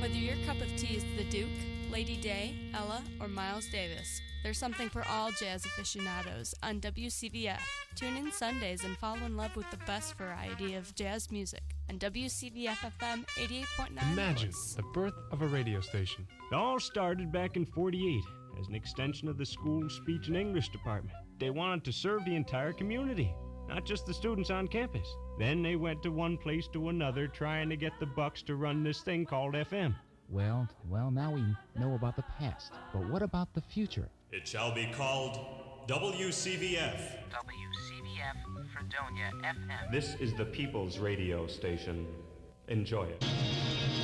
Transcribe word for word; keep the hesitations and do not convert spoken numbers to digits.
Whether your cup of tea is the Duke, Lady Day, Ella, or Miles Davis, there's something for all jazz aficionados on W C V F. Tune in Sundays and fall in love with the best variety of jazz music on W C V F F M eighty-eight point nine. Imagine the birth of a radio station. It all started back in forty-eight as an extension of the school's speech and English department. They wanted to serve the entire community, not just the students on campus. Then they went to one place to another trying to get the bucks to run this thing called F M. Well, well, now we know about the past, but what about the future? It shall be called W C V F. W C V F Fredonia F M. This is the People's Radio Station. Enjoy it.